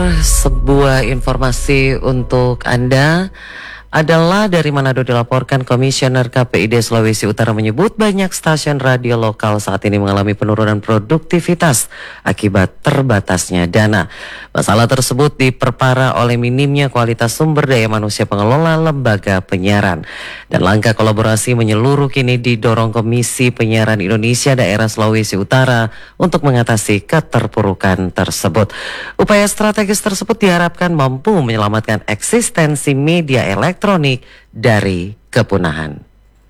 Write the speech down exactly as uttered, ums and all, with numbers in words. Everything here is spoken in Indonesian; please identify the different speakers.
Speaker 1: sebuah informasi untuk Anda adalah dari Manado dilaporkan Komisioner K P I D Sulawesi Utara menyebut banyak stasiun radio lokal saat ini mengalami penurunan produktivitas akibat terbatasnya dana. Masalah tersebut diperparah oleh minimnya kualitas sumber daya manusia pengelola lembaga penyiaran. Dan langkah kolaborasi menyeluruh kini didorong Komisi Penyiaran Indonesia Daerah Sulawesi Utara untuk mengatasi keterpurukan tersebut. Upaya strategis tersebut diharapkan mampu menyelamatkan eksistensi media elektronik dari kepunahan.